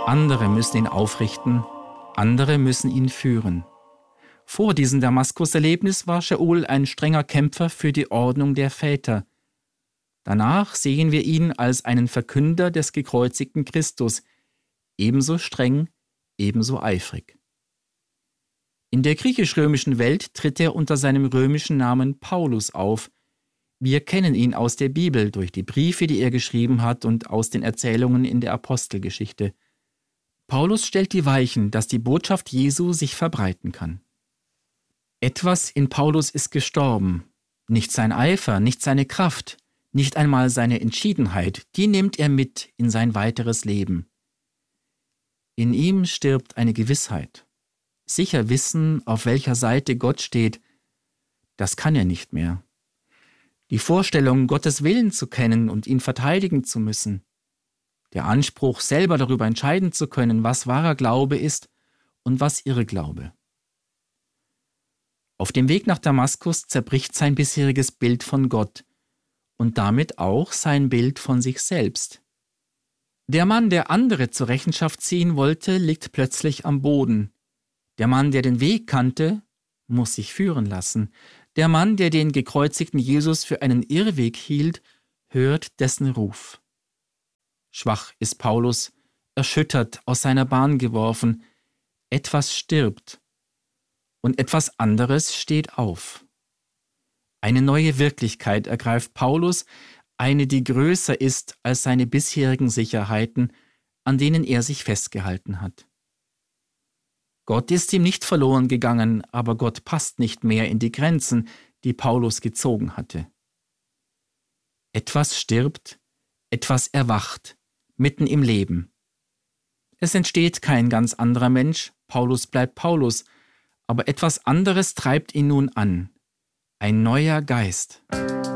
Andere müssen ihn aufrichten, andere müssen ihn führen. Vor diesem Damaskus-Erlebnis war Shaul ein strenger Kämpfer für die Ordnung der Väter. Danach sehen wir ihn als einen Verkünder des gekreuzigten Christus, ebenso streng, ebenso eifrig. In der griechisch-römischen Welt tritt er unter seinem römischen Namen Paulus auf. Wir kennen ihn aus der Bibel durch die Briefe, die er geschrieben hat, und aus den Erzählungen in der Apostelgeschichte. Paulus stellt die Weichen, dass die Botschaft Jesu sich verbreiten kann. Etwas in Paulus ist gestorben. Nicht sein Eifer, nicht seine Kraft, nicht einmal seine Entschiedenheit, die nimmt er mit in sein weiteres Leben. In ihm stirbt eine Gewissheit. Sicher wissen, auf welcher Seite Gott steht, das kann er nicht mehr. Die Vorstellung, Gottes Willen zu kennen und ihn verteidigen zu müssen, der Anspruch, selber darüber entscheiden zu können, was wahrer Glaube ist und was Irrglaube. Auf dem Weg nach Damaskus zerbricht sein bisheriges Bild von Gott und damit auch sein Bild von sich selbst. Der Mann, der andere zur Rechenschaft ziehen wollte, liegt plötzlich am Boden. Der Mann, der den Weg kannte, muss sich führen lassen. Der Mann, der den gekreuzigten Jesus für einen Irrweg hielt, hört dessen Ruf. Schwach ist Paulus, erschüttert, aus seiner Bahn geworfen. Etwas stirbt und etwas anderes steht auf. Eine neue Wirklichkeit ergreift Paulus, eine, die größer ist als seine bisherigen Sicherheiten, an denen er sich festgehalten hat. Gott ist ihm nicht verloren gegangen, aber Gott passt nicht mehr in die Grenzen, die Paulus gezogen hatte. Etwas stirbt, etwas erwacht, mitten im Leben. Es entsteht kein ganz anderer Mensch, Paulus bleibt Paulus, aber etwas anderes treibt ihn nun an. Ein neuer Geist.